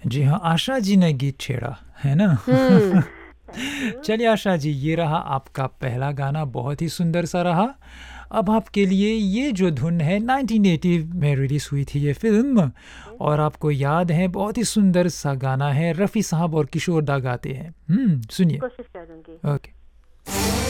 जी हाँ, आशा जी ने गीत छेड़ा, है ना? Thank you. चलिए आशा जी, ये रहा आपका पहला गाना, बहुत ही सुंदर सा रहा। अब आपके लिए ये जो धुन है 1980 में रिलीज़ हुई थी ये फ़िल्म, और आपको याद है बहुत ही सुंदर सा गाना है, रफ़ी साहब और किशोर दा गाते हैं। सुनिए। कोशिश करूंगी। ओके।